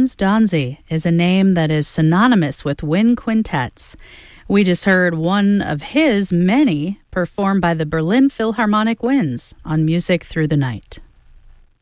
Hans Donzi is a name that is synonymous with wind quintets. We just heard one of his many performed by the Berlin Philharmonic Winds on Music Through the Night.